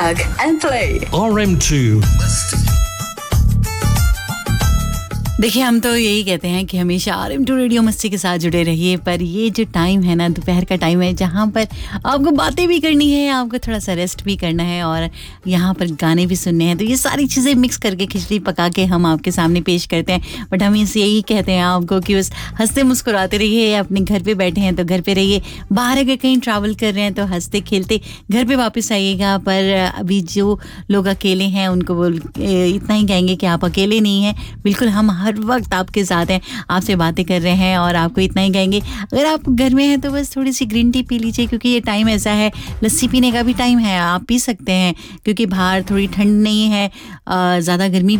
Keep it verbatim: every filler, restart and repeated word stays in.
Plug and play. R M two. देखिए, हम तो यही कहते हैं कि हमेशा आर एम टू रेडियो मस्ती के साथ जुड़े रहिए, पर ये जो टाइम है ना, दोपहर का टाइम है जहाँ पर आपको बातें भी करनी है, आपको थोड़ा सा रेस्ट भी करना है और यहाँ पर गाने भी सुनने हैं, तो ये सारी चीज़ें मिक्स करके खिचड़ी पका के हम आपके सामने पेश करते हैं। बट हम इसे यही कहते हैं आपको कि बस हंसते मुस्कुराते रहिए। अपने घर पर बैठे हैं तो घर पर रहिए, बाहर अगर कहीं ट्रैवल कर रहे हैं तो हंसते खेलते घर पर वापस आइएगा। पर अभी जो लोग अकेले हैं उनको बोल इतना ही कहेंगे कि आप अकेले नहीं हैं, बिल्कुल हम हर वक्त आपके साथ हैं, आपसे बातें कर रहे हैं और आपको इतना ही कहेंगे, अगर आप घर में हैं तो बस थोड़ी सी ग्रीन टी पी लीजिए, क्योंकि ये टाइम ऐसा है, लस्सी पीने का भी टाइम है, आप पी सकते हैं क्योंकि बाहर थोड़ी ठंड नहीं है, ज़्यादा गर्मी